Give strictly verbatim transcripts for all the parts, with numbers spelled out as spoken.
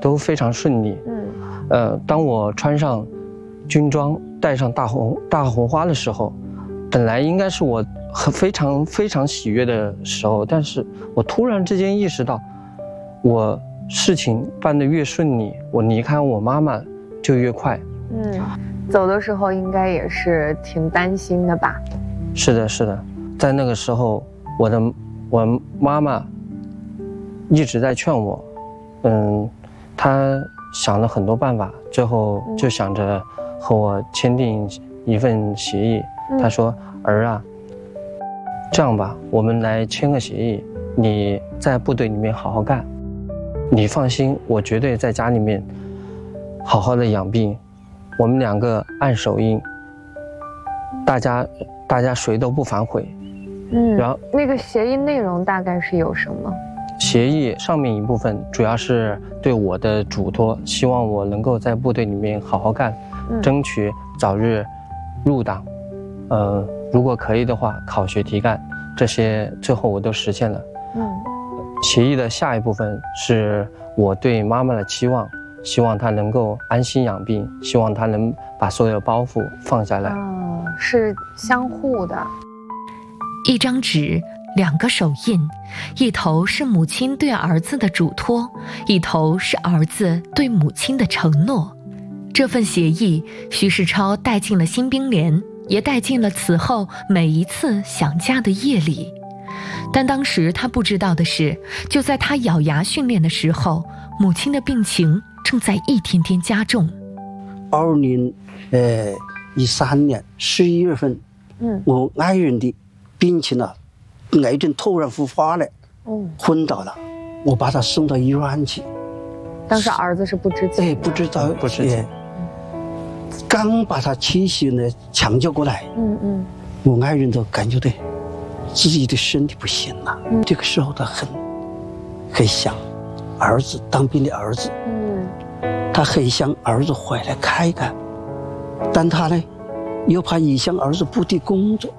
都非常顺利。嗯，呃，当我穿上军装，戴上大红大红花的时候，本来应该是我很非常非常喜悦的时候，但是我突然之间意识到，我事情办得越顺利，我离开我妈妈就越快。 嗯，走的时候应该也是挺担心的吧？ 是的，是的，在那个时候，我的我妈妈一直在劝我，嗯，她想了很多办法，最后就想着和我签订一份协议。嗯、她说：“儿啊，这样吧，我们来签个协议，你在部队里面好好干，你放心，我绝对在家里面好好的养病，我们两个按手印，大家大家谁都不反悔。” 嗯，然后那个协议内容大概是有什么？ 协议上面一部分主要是对我的嘱托，希望我能够在部队里面好好干，嗯、争取早日入党。呃，如果可以的话，考学提干，这些最后我都实现了。嗯，协议的下一部分是我对妈妈的期望，希望她能够安心养病，希望她能把所有包袱放下来。 哦，是相互的。 一张纸，两个手印，一头是母亲对儿子的嘱托，一头是儿子对母亲的承诺。这份协议，徐世超带进了新兵连，也带进了此后每一次想家的夜里。但当时他不知道的是，就在他咬牙训练的时候，母亲的病情正在一天天加重。 二零呃一三年十一月份，嗯，我爱人的病情啊，癌症突然复发了，嗯，昏倒了，我把他送到医院去。 当时儿子是不知情， 哎，不知道， 不知情。 刚把他气息呢抢救过来，嗯嗯，我爱人都感觉到自己的身体不行了。嗯，这个时候他很很想儿子，当兵的儿子，嗯，他很想儿子回来看一看，但他呢又怕影响儿子部队工作。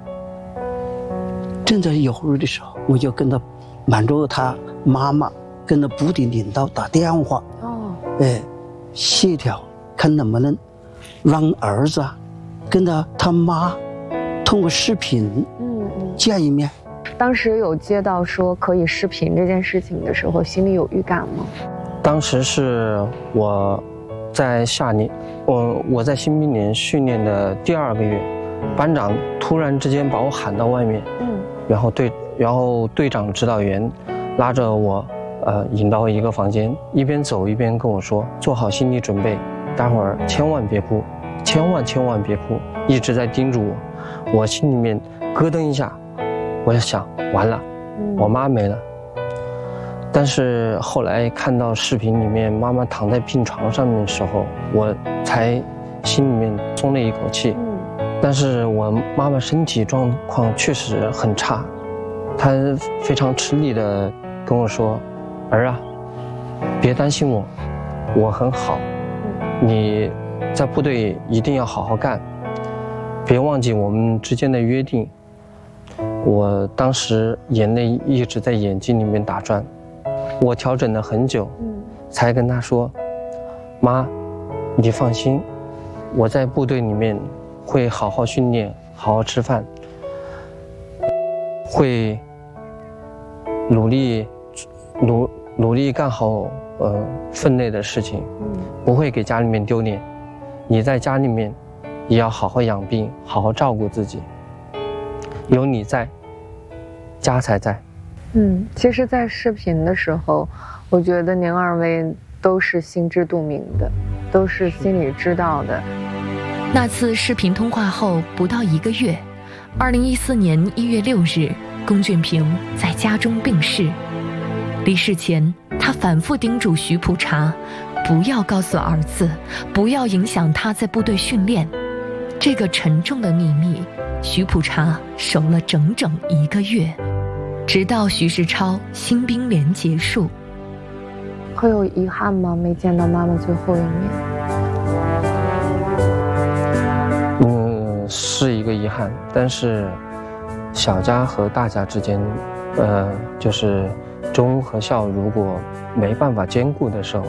正在犹豫的时候，我就跟他瞒着他妈妈跟他部队领导打电话，哦，哎，协调看能不能让儿子啊跟他他妈通过视频嗯见一面。 当时有接到说可以视频这件事情的时候，心里有预感吗？ 当时是我在夏令，我我在新兵连训练的第二个月，班长突然之间把我喊到外面，嗯，然后队然后队长指导员拉着我，呃，引到一个房间，一边走一边跟我说，做好心理准备，待会儿千万别哭，千万千万别哭，一直在叮嘱我。我心里面咯噔一下，我就想完了，我妈没了。但是后来看到视频里面妈妈躺在病床上面的时候，我才心里面松了一口气。但是我妈妈身体状况确实很差，她非常吃力的跟我说：“儿啊，别担心我，我很好，你在部队一定要好好干，别忘记我们之间的约定。”我当时眼泪一直在眼睛里面打转，我调整了很久，才跟她说：“妈，你放心，我在部队里面会好好训练，好好吃饭，会努力努努力干好呃分内的事情，不会给家里面丢脸。你在家里面也要好好养病，好好照顾自己。有你在，家才在。” 嗯，其实，在视频的时候，我觉得您二位都是心知肚明的，都是心里知道的。 那次视频通话后不到一个月，二零一四年一月六日，龚俊平在家中病逝。离世前，他反复叮嘱徐普查，不要告诉儿子，不要影响他在部队训练。这个沉重的秘密，徐普查守了整整一个月，直到徐世超新兵连结束。 会有遗憾吗？没见到妈妈最后一面？ 嗯，是一个遗憾，但是小家和大家之间，呃，就是忠和孝如果没办法兼顾的时候，